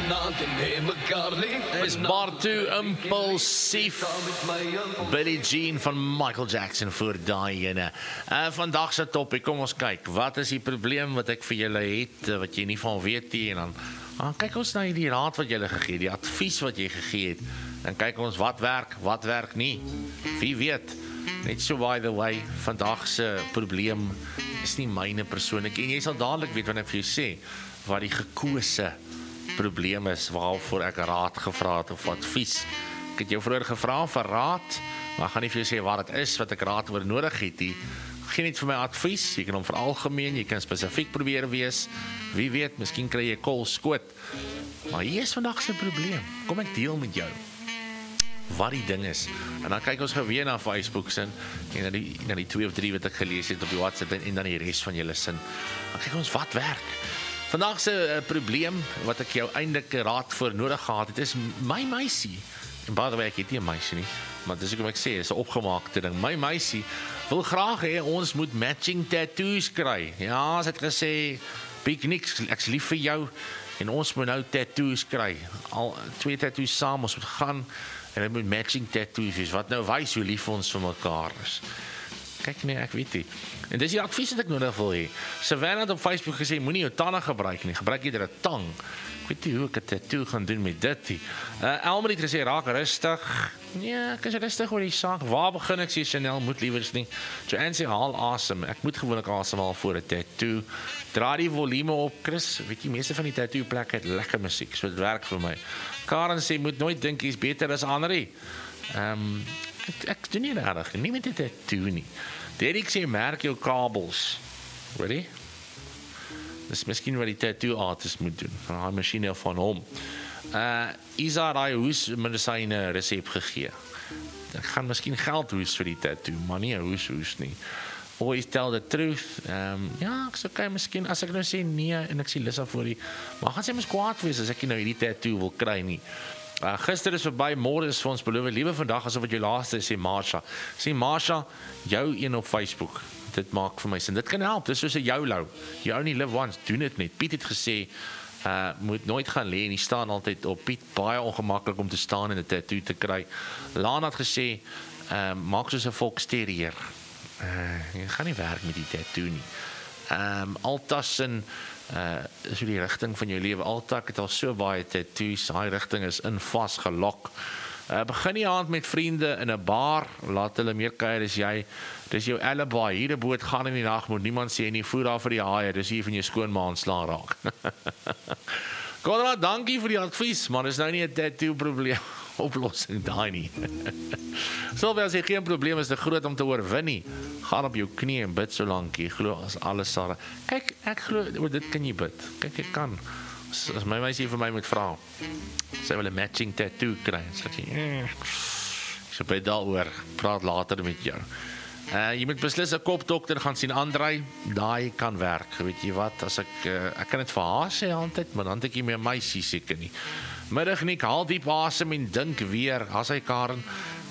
Is maar toe impulsief. Billie Jean van Michael Jackson voor daai ene. Vandag se topic, kom ons kyk. Wat is die probleem wat ek vir julle het, wat jy nie van weet nie, en dan kyk ons na die raad wat julle gegee het, die advies wat jy gegee het, dan kyk ons wat werk nie. Wie weet, net so by the way, vandag se probleem is nie myne persoonlik, en jy sal dadelik weet wanneer ek vir jou sê, wat die gekose probleem is, waarvoor ek raad gevra het of advies. Ek het jou vroeër gevra vir raad, maar ek gaan nie vir jou sê wat het is, wat ek raad oor nodig het nie. Geen net vir my advies, jy kan hom vir algemeen, jy kan spesifiek probeer wees, wie weet, miskien kry jy kol skoot. Maar hier is vandag sy probleem, kom ek deel met jou wat die ding is. En dan kyk ons geweer na Facebook sin, en na die 2 of 3 wat ek gelees het op die WhatsApp, en dan die res van julle sin. Dan kyk ons wat werk. Vandag se probleem, wat ek jou eintlik raad voor nodig gehad het, is my meisie. En by the way, ek het nie 'n meisie nie, maar dis hoekom ek sê, is 'n opgemaakte ding. My meisie wil graag hê, ons moet matching tattoos kry. Ja, sy het gesê, Piek niks, ek's lief vir jou, en ons moet nou tattoos kry. Al 2 tattoos saam, ons moet gaan, en dit moet matching tattoos wees, wat nou wys hoe lief ons vir mekaar is. Kyk nee, ek weet nie. En dis die advies wat ek nodig wil hê. Savannah het op Facebook gesê, moenie jou tande gebruik nie, gebruik eerder 'n tang. Ek weet nie hoe ek 'n tattoo gaan doen met dit nie. Elmer het gesê, raak rustig. Ja, ek is rustig oor die saak. Waar begin ek, sê Chanel, moet liewers nie. Joanne sê, haal asem. Ek moet gewoonlik asemhaal voor 'n tattoo. Draai die volume op, Chris. Weet jy, meeste van die tattoo plekke het lekker musiek, so dit werk vir my. Karen sê, moet nooit dink jy's beter as ander nie. Ek doen nie regtig, nie met die tattoo nie. Derek sê, merk jou kabels. Ready? Dis miskien wat die tattoo artist moet doen, van haar masjiene van hom. Isa het hy hoesmedisyne resep gegee. Ek gaan miskien geld hoes vir die tattoo, maar nie 'n hoes nie. Always tell the truth. Ja, ek sê okay, miskien as ek nou sê nee en ek sê Lisa voor die, maar gaan sy mos kwaad wees as ek nou hierdie tattoo wil kry nie. Gister is verby, môre is vir ons beloof, liewe vandag asof wat jou laaste is, sê Marsha. Sê Marsha, jou een op Facebook. Dit maak vir my sin. Dit kan help. Dis soos 'n YOLO. You only live once. Doen dit net. Piet het gesê, moet nooit gaan lê en die staan altyd op. Piet, baie ongemaklik om te staan en 'n tattoo te kry. Lana het gesê, maak soos 'n volksterrier. Jy gaan nie werk met die tattoo nie. Altasin, is die rigting van jou lewe. Altak het al so baie tattoos, daai rigting is in vasgelok. Begin die aand met vriende in 'n bar, laat hulle meer kuier as jy. Dis jou alibi, hier 'n boot gaan in die nag, moet niemand sê nie, voer daar vir die haie, dis hier van jou skoonma ontslaan raak. Konrad, dankie vir die advies, maar dis nou nie 'n tattoo probleem oplossing daai nie. Sylvia sê geen probleem is te groot om te oorwin nie. Gaan op jou knie en bid so lank jy glo as alles sal. Kyk, ek glo oor dit kan jy bid. Kyk, ek kan. As my meisie vir my moet vra, sy wil 'n matching tattoo kry, sê sy, so bid daaroor, praat later met jou. Jy moet beslis 'n kopdokter gaan sien aandry, daai kan werk. Weet jy wat, as ek kan dit vir haar sê altyd, maar dan het ek nie meer meisie seker nie. Middagnik, haal diep asem en dink weer, as hy Karen,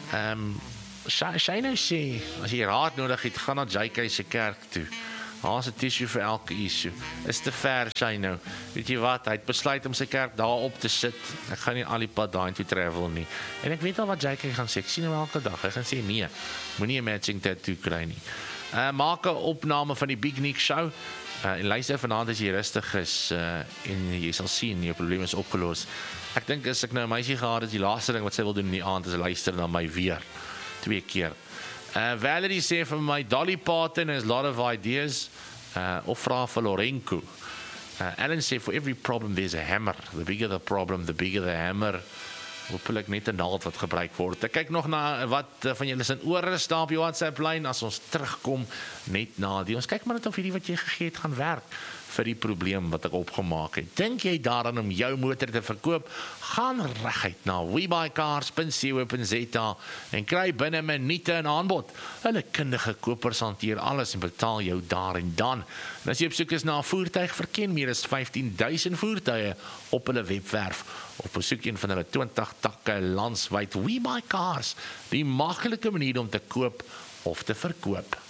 sy nou sê, as jy raad nodig het, gaan na JK se kerk toe. Haal 'n tissue vir elke issue. Is te ver, sy nou. Weet jy wat, hy het besluit om sy kerk daar op te sit. Ek gaan nie al die pad daarin toe travel nie. En ek weet al wat JK gaan sê, ek sien hom elke dag. Hy gaan sê, nee, moenie 'n matching tattoo kry nie. Maak 'n opname van die Big Nick show. En luister vanaand as jy rustig is, en jy sal sien, jou probleem is opgelos. Ek dink as ek nou 'n meisie gehad het, die laaste ding wat sy wil doen in die aand is luister na my weer. 2 keer. Valerie sê vir my, Dolly Parton has a lot of ideas, of vra vir Lorenko. Ellen sê, for every problem there's a hammer. The bigger the problem, the bigger the hammer. Hoopelik net 'n naald wat gebruik word. Ek kyk nog na wat van julle sin ore staan op die WhatsApp lyn as ons terugkom net na die. Ons kyk maar net of hierdie wat jy gegee het gaan werk vir die probleem wat ek opgemaak het. Dink jy daaraan om jou motor te verkoop? Gaan reguit na webuycars.co.za en kry binne minute 'n aanbod. Hulle kundige kopers hanteer alles en betaal jou daar en dan. En as jy op soek is na 'n voertuig, verken meer as 15,000 voertuie op hulle webwerf. Op besoek een van hulle 20 takke landwyd. WeBuyCars, die maklike manier om te koop of te verkoop.